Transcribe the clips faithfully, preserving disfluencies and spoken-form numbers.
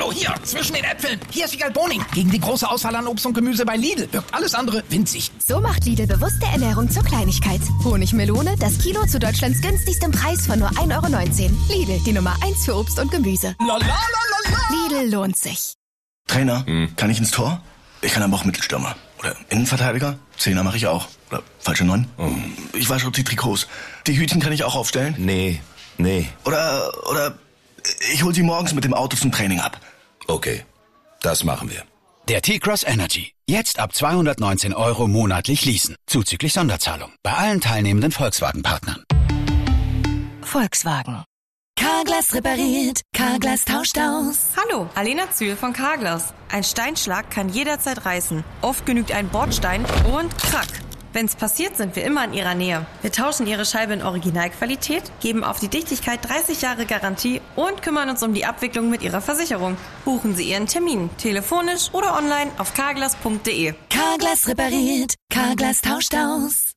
Hallo, hier, zwischen den Äpfeln. Hier ist Wiegald Boning. Gegen die große Auswahl an Obst und Gemüse bei Lidl wirkt alles andere winzig. So macht Lidl bewusste Ernährung zur Kleinigkeit. Honigmelone, das Kilo zu Deutschlands günstigstem Preis von nur ein Euro neunzehn. Lidl, die Nummer eins für Obst und Gemüse. La, la, la, la, la. Lidl lohnt sich. Trainer, hm. kann ich ins Tor? Ich kann aber auch Mittelstürmer. Oder Innenverteidiger? Zehner mache ich auch. Oder falsche Neun? Oh. Ich wasche auch die Trikots. Die Hütchen kann ich auch aufstellen? Nee, nee. Oder, oder ich hol sie morgens mit dem Auto zum Training ab. Okay, das machen wir. Der T-Cross Energy. Jetzt ab zweihundertneunzehn Euro monatlich leasen. Zuzüglich Sonderzahlung. Bei allen teilnehmenden Volkswagen-Partnern. Volkswagen. Carglass repariert, Carglass tauscht aus. Hallo, Alena Zühl von Carglass. Ein Steinschlag kann jederzeit reißen. Oft genügt ein Bordstein und krack. Wenn's passiert, sind wir immer in Ihrer Nähe. Wir tauschen Ihre Scheibe in Originalqualität, geben auf die Dichtigkeit dreißig Jahre Garantie und kümmern uns um die Abwicklung mit Ihrer Versicherung. Buchen Sie Ihren Termin, telefonisch oder online auf carglass punkt de. Carglass repariert, Carglass tauscht aus.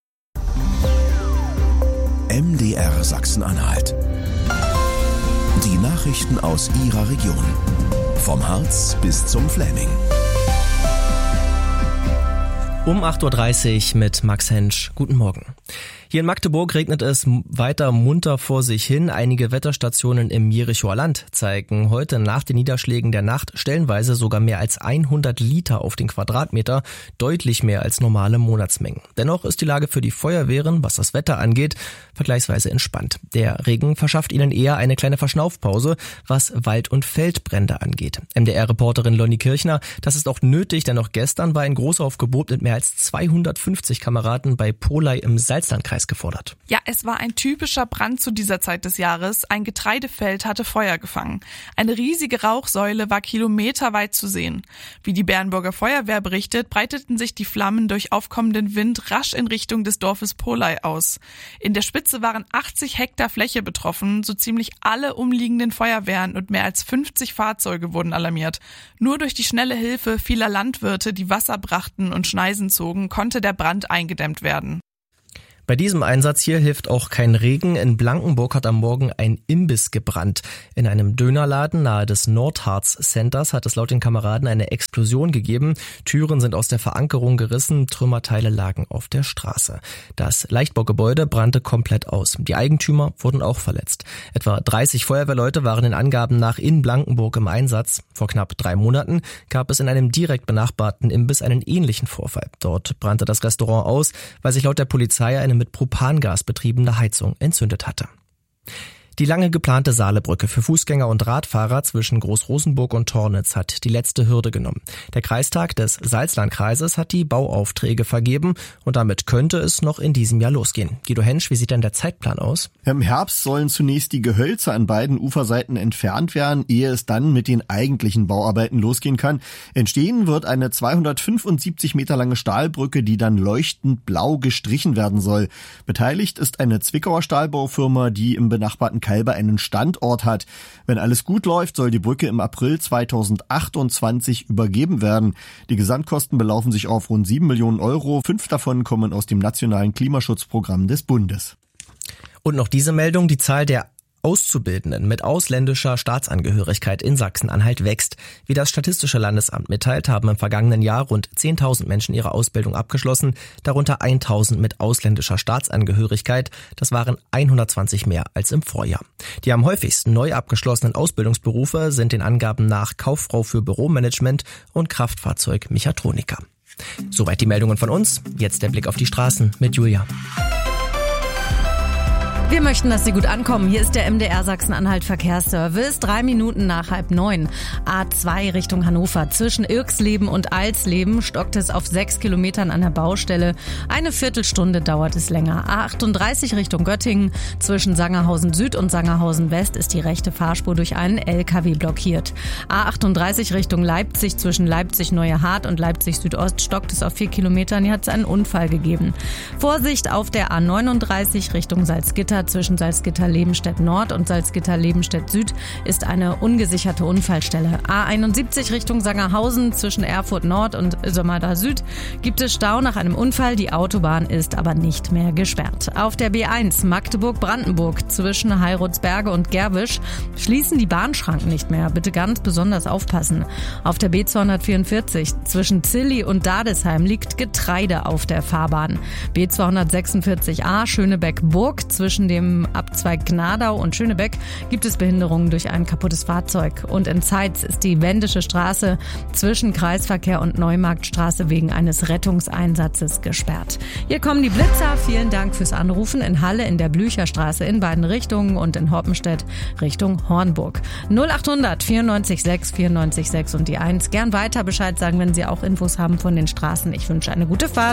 M D R Sachsen-Anhalt. Die Nachrichten aus Ihrer Region. Vom Harz bis zum Fläming. Um acht Uhr dreißig mit Max Hensch. Guten Morgen. Hier in Magdeburg regnet es weiter munter vor sich hin. Einige Wetterstationen im Jerichoer Land zeigen heute nach den Niederschlägen der Nacht stellenweise sogar mehr als hundert Liter auf den Quadratmeter, deutlich mehr als normale Monatsmengen. Dennoch ist die Lage für die Feuerwehren, was das Wetter angeht, vergleichsweise entspannt. Der Regen verschafft ihnen eher eine kleine Verschnaufpause, was Wald- und Feldbrände angeht. M D R-Reporterin Lonnie Kirchner, das ist auch nötig, denn noch gestern war ein Großaufgebot mit mehr als zweihundertfünfzig Kameraden bei Polei im Salzlandkreis gefordert. Ja, es war ein typischer Brand zu dieser Zeit des Jahres. Ein Getreidefeld hatte Feuer gefangen. Eine riesige Rauchsäule war kilometerweit zu sehen. Wie die Bernburger Feuerwehr berichtet, breiteten sich die Flammen durch aufkommenden Wind rasch in Richtung des Dorfes Polei aus. In der Spitze waren achtzig Hektar Fläche betroffen, so ziemlich alle umliegenden Feuerwehren und mehr als fünfzig Fahrzeuge wurden alarmiert. Nur durch die schnelle Hilfe vieler Landwirte, die Wasser brachten und Schneisen zogen, konnte der Brand eingedämmt werden. Bei diesem Einsatz hier hilft auch kein Regen. In Blankenburg hat am Morgen ein Imbiss gebrannt. In einem Dönerladen nahe des Nordharz Centers hat es laut den Kameraden eine Explosion gegeben. Türen sind aus der Verankerung gerissen, Trümmerteile lagen auf der Straße. Das Leichtbaugebäude brannte komplett aus. Die Eigentümer wurden auch verletzt. Etwa dreißig Feuerwehrleute waren den Angaben nach in Blankenburg im Einsatz. Vor knapp drei Monaten gab es in einem direkt benachbarten Imbiss einen ähnlichen Vorfall. Dort brannte das Restaurant aus, weil sich laut der Polizei eine mit Propangas betriebene Heizung entzündet hatte. Die lange geplante Saalebrücke für Fußgänger und Radfahrer zwischen Großrosenburg und Tornitz hat die letzte Hürde genommen. Der Kreistag des Salzlandkreises hat die Bauaufträge vergeben und damit könnte es noch in diesem Jahr losgehen. Guido Hensch, wie sieht denn der Zeitplan aus? Im Herbst sollen zunächst die Gehölze an beiden Uferseiten entfernt werden, ehe es dann mit den eigentlichen Bauarbeiten losgehen kann. Entstehen wird eine zweihundertfünfundsiebzig Meter lange Stahlbrücke, die dann leuchtend blau gestrichen werden soll. Beteiligt ist eine Zwickauer Stahlbaufirma, die im benachbarten Kalbe einen Standort hat. Wenn alles gut läuft, soll die Brücke im April zweitausendachtundzwanzig übergeben werden. Die Gesamtkosten belaufen sich auf rund sieben Millionen Euro. Fünf davon kommen aus dem nationalen Klimaschutzprogramm des Bundes. Und noch diese Meldung, die Zahl der Auszubildenden mit ausländischer Staatsangehörigkeit in Sachsen-Anhalt wächst. Wie das Statistische Landesamt mitteilt, haben im vergangenen Jahr rund zehntausend Menschen ihre Ausbildung abgeschlossen, darunter tausend mit ausländischer Staatsangehörigkeit. Das waren hundertzwanzig mehr als im Vorjahr. Die am häufigsten neu abgeschlossenen Ausbildungsberufe sind den Angaben nach Kauffrau für Büromanagement und Kraftfahrzeugmechatroniker. Soweit die Meldungen von uns. Jetzt der Blick auf die Straßen mit Julia. Wir möchten, dass Sie gut ankommen. Hier ist der M D R Sachsen-Anhalt Verkehrsservice. Drei Minuten nach halb neun. A zwei Richtung Hannover. Zwischen Irksleben und Alsleben stockt es auf sechs Kilometern an der Baustelle. Eine Viertelstunde dauert es länger. A achtunddreißig Richtung Göttingen. Zwischen Sangerhausen Süd und Sangerhausen West ist die rechte Fahrspur durch einen L K W blockiert. A achtunddreißig Richtung Leipzig. Zwischen Leipzig-Neue Hart und Leipzig-Südost stockt es auf vier Kilometern. Hier hat es einen Unfall gegeben. Vorsicht auf der A neununddreißig Richtung Salzgitter. Kilometer zwischen Salzgitter-Lebenstedt Nord und Salzgitter-Lebenstedt Süd ist eine ungesicherte Unfallstelle. A einundsiebzig Richtung Sangerhausen zwischen Erfurt Nord und Sömmerda Süd gibt es Stau nach einem Unfall. Die Autobahn ist aber nicht mehr gesperrt. Auf der B eins Magdeburg-Brandenburg zwischen Heirutsberge und Gerwisch schließen die Bahnschranken nicht mehr. Bitte ganz besonders aufpassen. Auf der B zweihundertvierundvierzig zwischen Zilli und Dadesheim liegt Getreide auf der Fahrbahn. B zweihundertsechsundvierzig a Schönebeck-Burg zwischen dem Abzweig Gnadau und Schönebeck gibt es Behinderungen durch ein kaputtes Fahrzeug. Und in Zeitz ist die Wendische Straße zwischen Kreisverkehr und Neumarktstraße wegen eines Rettungseinsatzes gesperrt. Hier kommen die Blitzer. Vielen Dank fürs Anrufen. In Halle in der Blücherstraße in beiden Richtungen und in Hoppenstedt Richtung Hornburg. null achthundert vierundneunzig sechs vierundneunzig sechs und die eins. Gern weiter Bescheid sagen, wenn Sie auch Infos haben von den Straßen. Ich wünsche eine gute Fahrt.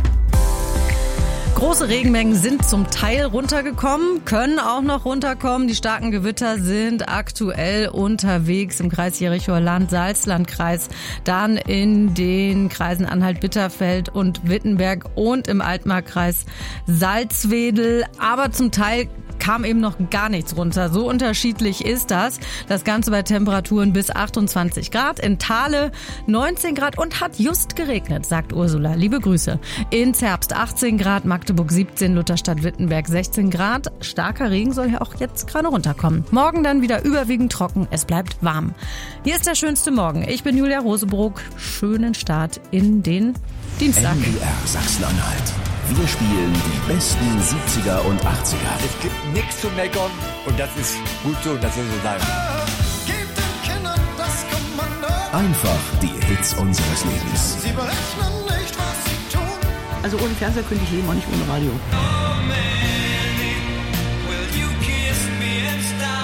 Große Regenmengen sind zum Teil runtergekommen, können auch noch runterkommen. Die starken Gewitter sind aktuell unterwegs im Kreis Jerichoer Land, Salzlandkreis, dann in den Kreisen Anhalt-Bitterfeld und Wittenberg und im Altmarkkreis Salzwedel. Aber zum Teil kam eben noch gar nichts runter. So unterschiedlich ist das. Das Ganze bei Temperaturen bis achtundzwanzig Grad. In Thale neunzehn Grad und hat just geregnet, sagt Ursula. Liebe Grüße. In Zerbst achtzehn Grad, Magdeburg siebzehn, Lutherstadt-Wittenberg sechzehn Grad. Starker Regen soll ja auch jetzt gerade runterkommen. Morgen dann wieder überwiegend trocken. Es bleibt warm. Hier ist der schönste Morgen. Ich bin Julia Rosebrook. Schönen Start in den Dienstag. M D R Sachsen-Anhalt. Wir spielen die besten siebziger und achtziger. Es gibt nichts zu meckern und das ist gut so, das soll so sein. Einfach die Hits unseres Lebens. Sie berechnen nicht, was sie tun. Also ohne Fernseher könnte ich leben, auch nicht ohne Radio.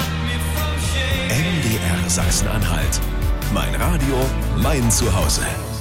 M D R Sachsen-Anhalt. Mein Radio, mein Zuhause.